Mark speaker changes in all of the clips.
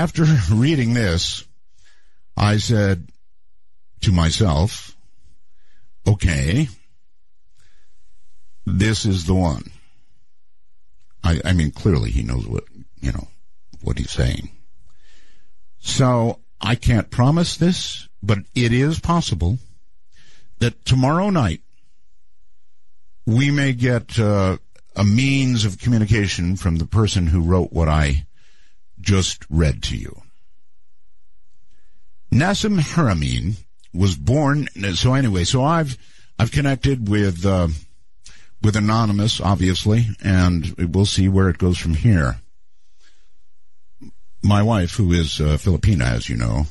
Speaker 1: after reading this, I said to myself, okay, this is the one. I mean, clearly he knows what he's saying. So I can't promise this, but it is possible that tomorrow night we may get a means of communication from the person who wrote what I just read to you. Nassim Haramein was born. So I've connected with Anonymous, obviously, and we'll see where it goes from here. My wife, who is Filipina, as you know,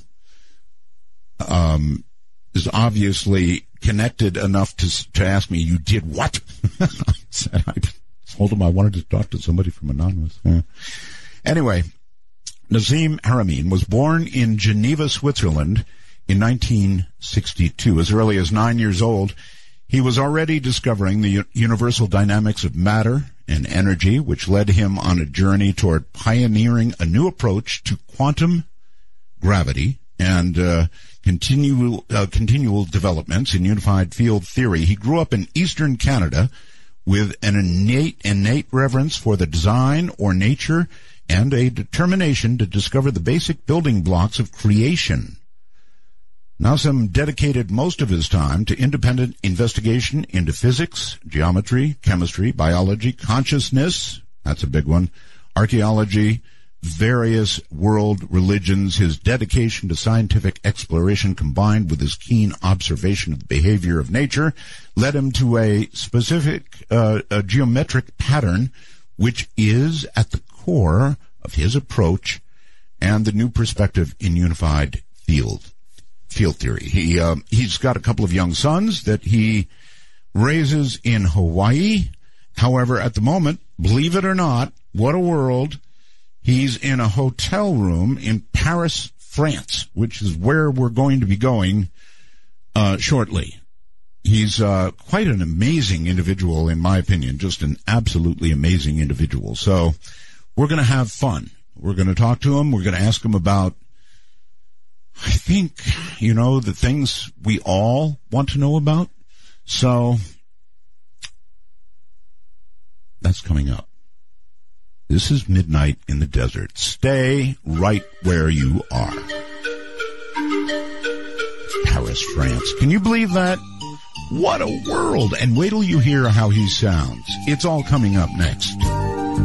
Speaker 1: is obviously connected enough to ask me, "You did what?" I told him I wanted to talk to somebody from Anonymous. Anyway, Nassim Haramein was born in Geneva, Switzerland in 1962. As early as 9 years old, he was already discovering the universal dynamics of matter and energy, which led him on a journey toward pioneering a new approach to quantum gravity and continual developments in unified field theory. He grew up in eastern Canada with an innate reverence for the design or nature and a determination to discover the basic building blocks of creation. Nassim dedicated most of his time to independent investigation into physics, geometry, chemistry, biology, consciousness, that's a big one, archaeology, various world religions. His dedication to scientific exploration combined with his keen observation of the behavior of nature led him to a specific a geometric pattern which is at the core of his approach and the new perspective in unified field theory. He's got a couple of young sons that he raises in Hawaii. However, at the moment, believe it or not, what a world, he's in a hotel room in Paris, France, which is where we're going to be going shortly. He's quite an amazing individual, in my opinion, just an absolutely amazing individual. So we're going to have fun. We're going to talk to him. We're going to ask him about, I think, the things we all want to know about. So that's coming up. This is Midnight in the Desert. Stay right where you are. Paris, France. Can you believe that? What a world. And wait till you hear how he sounds. It's all coming up next.